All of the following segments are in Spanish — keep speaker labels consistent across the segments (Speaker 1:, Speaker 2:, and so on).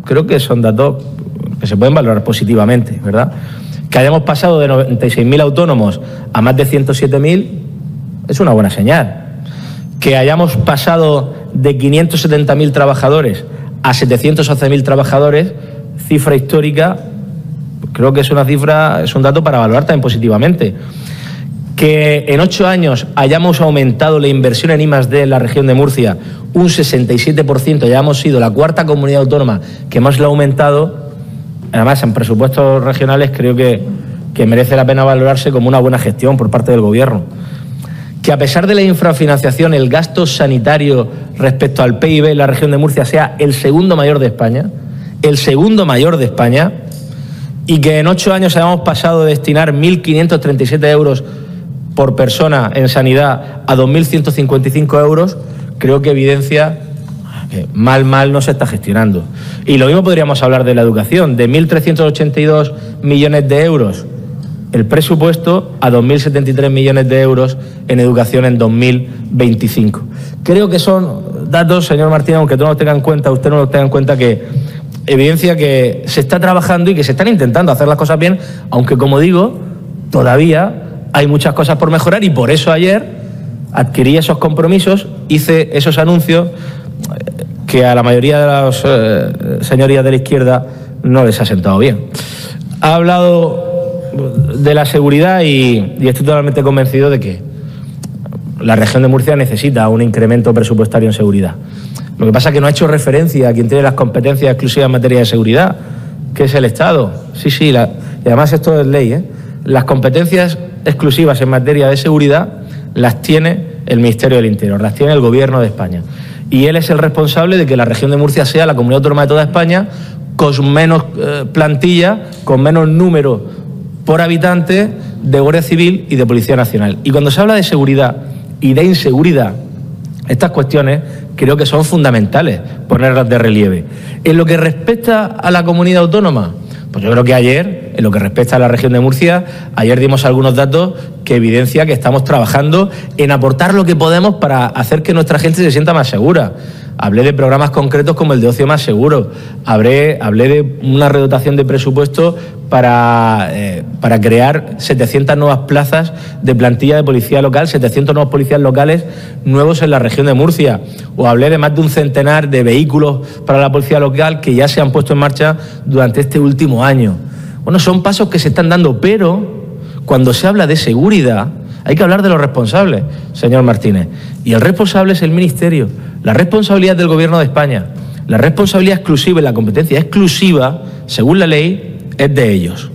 Speaker 1: creo que son datos que se pueden valorar positivamente, ¿verdad? Que hayamos pasado de 96.000 autónomos a más de 107.000 es una buena señal. Que hayamos pasado de 570.000 trabajadores a 711.000 trabajadores, cifra histórica, creo que es una cifra, es un dato para valorar también positivamente. Que en 8 años hayamos aumentado la inversión en I+D en la región de Murcia un 67%, ya hemos sido la 4ª comunidad autónoma que más lo ha aumentado, además en presupuestos regionales creo que merece la pena valorarse como una buena gestión por parte del Gobierno. Que a pesar de la infrafinanciación, el gasto sanitario respecto al PIB en la región de Murcia sea el segundo mayor de España, y que en 8 años hayamos pasado de destinar 1.537 euros por persona en sanidad a 2.155 euros, creo que evidencia que mal no se está gestionando. Y lo mismo podríamos hablar de la educación, de 1.382 millones de euros el presupuesto a 2.073 millones de euros en educación en 2025. Creo que son datos, señor Martínez, aunque usted no los tenga en cuenta, que evidencia que se está trabajando y que se están intentando hacer las cosas bien, aunque, como digo, todavía hay muchas cosas por mejorar, y por eso ayer adquirí esos compromisos, hice esos anuncios que a la mayoría de las señorías de la izquierda no les ha sentado bien. Ha hablado de la seguridad y estoy totalmente convencido de que la región de Murcia necesita un incremento presupuestario en seguridad. Lo que pasa es que no ha hecho referencia a quien tiene las competencias exclusivas en materia de seguridad, que es el Estado. Sí, y además esto es ley, ¿eh? Las competencias exclusivas en materia de seguridad las tiene el Ministerio del Interior, las tiene el Gobierno de España. Y él es el responsable de que la región de Murcia sea la comunidad autónoma de toda España con menos plantilla, con menos número por habitante de Guardia Civil y de Policía Nacional. Y cuando se habla de seguridad y de inseguridad, estas cuestiones creo que son fundamentales ponerlas de relieve. En lo que respecta a la comunidad autónoma, pues yo creo que ayer, en lo que respecta a la región de Murcia, ayer dimos algunos datos que evidencian que estamos trabajando en aportar lo que podemos para hacer que nuestra gente se sienta más segura. Hablé de programas concretos como el de Ocio Más Seguro, hablé de una redotación de presupuesto para crear 700 nuevas plazas de plantilla de policía local, 700 nuevos policías locales nuevos en la región de Murcia, o hablé de más de un centenar de vehículos para la policía local que ya se han puesto en marcha durante este último año. Bueno, son pasos que se están dando, pero cuando se habla de seguridad hay que hablar de los responsables, señor Martínez. Y el responsable es el Ministerio. La responsabilidad del Gobierno de España, la responsabilidad exclusiva y la competencia exclusiva, según la ley, es de ellos.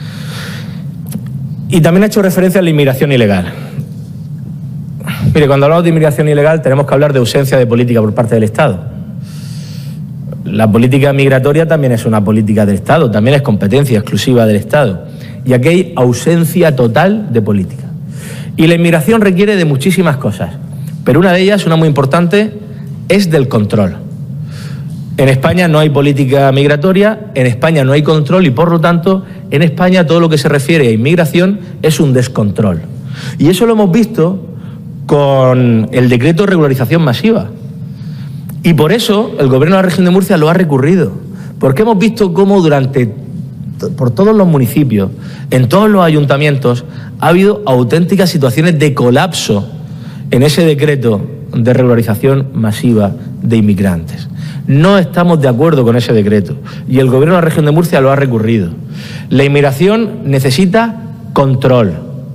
Speaker 1: Y también ha hecho referencia a la inmigración ilegal. Mire, cuando hablamos de inmigración ilegal tenemos que hablar de ausencia de política por parte del Estado. La política migratoria también es una política del Estado, también es competencia exclusiva del Estado. Y aquí hay ausencia total de política. Y la inmigración requiere de muchísimas cosas, pero una de ellas, una muy importante, es del control. En España no hay política migratoria, en España no hay control y, por lo tanto, en España todo lo que se refiere a inmigración es un descontrol. Y eso lo hemos visto con el decreto de regularización masiva. Y por eso el Gobierno de la región de Murcia lo ha recurrido, porque hemos visto cómo por todos los municipios, en todos los ayuntamientos, ha habido auténticas situaciones de colapso en ese decreto de regularización masiva de inmigrantes. No estamos de acuerdo con ese decreto y el Gobierno de la región de Murcia lo ha recurrido. La inmigración necesita control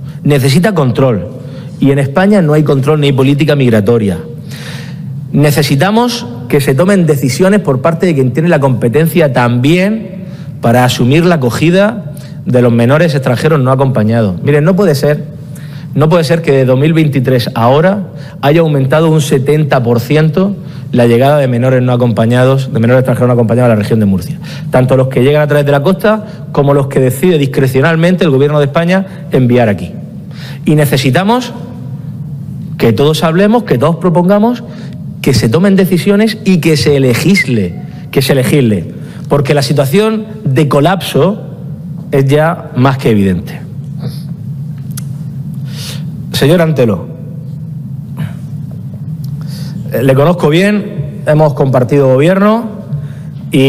Speaker 1: y en España no hay control ni hay política migratoria. Necesitamos que se tomen decisiones por parte de quien tiene la competencia también para asumir la acogida de los menores extranjeros no acompañados. Miren, no puede ser que de 2023 a ahora haya aumentado un 70% la llegada de menores no acompañados, de menores extranjeros no acompañados a la región de Murcia. Tanto los que llegan a través de la costa como los que decide discrecionalmente el Gobierno de España enviar aquí. Y necesitamos que todos hablemos, que todos propongamos, que se tomen decisiones y que se legisle, porque la situación de colapso es ya más que evidente. Señor Antelo, le conozco bien, hemos compartido gobierno